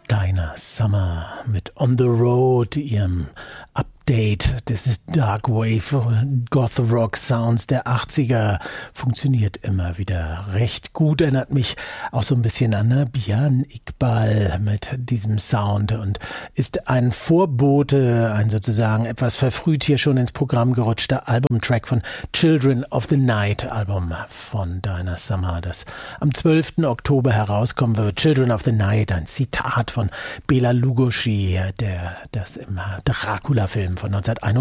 Dinah Summer mit On the Road, ihrem Update. Das ist Dark Wave, Goth Rock Sounds der 80er. Funktioniert immer wieder recht gut. Erinnert mich auch so ein bisschen an Björn Iqbal mit diesem Sound und ist ein Vorbote, ein sozusagen etwas verfrüht hier schon ins Programm gerutschter Albumtrack von Children of the Night, Album von Dinah Summer, das am 12. Oktober herauskommen wird. Children of the Night, ein Zitat von Bela Lugosi, der das im Dracula-Film von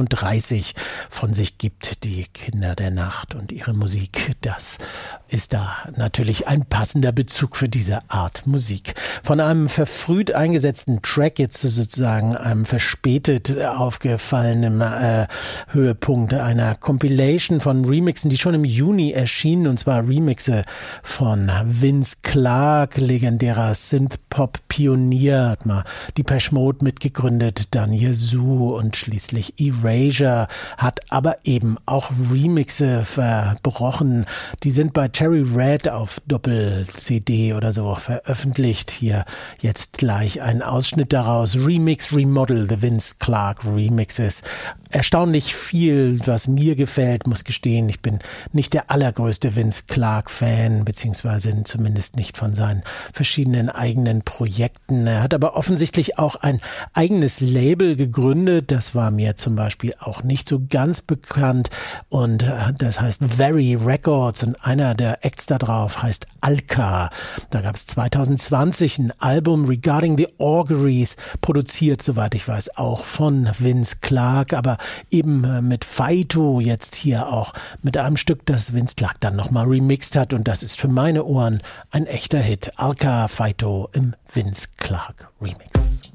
1931 von sich gibt, die Kinder der Nacht und ihre Musik. Das ist da natürlich ein passender Bezug für diese Art Musik. Von einem verfrüht eingesetzten Track jetzt zu sozusagen einem verspätet aufgefallenen Höhepunkt einer Compilation von Remixen, die schon im Juni erschienen, und zwar Remixe von Vince Clarke, legendärer Synth-Pop-Pionier, hat mal Depeche Mode mitgegründet, dann Yazoo und schließlich Erasure, hat aber eben auch Remixe verbrochen. Die sind bei Cherry Red auf Doppel-CD oder so veröffentlicht. Hier jetzt gleich ein Ausschnitt daraus. Remix, Remodel, The Vince Clarke Remixes. Erstaunlich viel, was mir gefällt, muss gestehen. Ich bin nicht der allergrößte Vince Clarke-Fan, beziehungsweise zumindest nicht von seinen verschiedenen eigenen Projekten. Er hat aber offensichtlich auch ein eigenes Label gegründet. Das war mir zum Beispiel auch nicht so ganz bekannt. Und das heißt Very Records. Und einer der Acts da drauf heißt Alka. Da gab es 2020 ein Album Regarding the Auguries, produziert, soweit ich weiß, auch von Vince Clarke, aber eben mit Faito jetzt hier auch mit einem Stück, das Vince Clarke dann nochmal remixt hat, und das ist für meine Ohren ein echter Hit. Alka Faito im Vince Clarke Remix.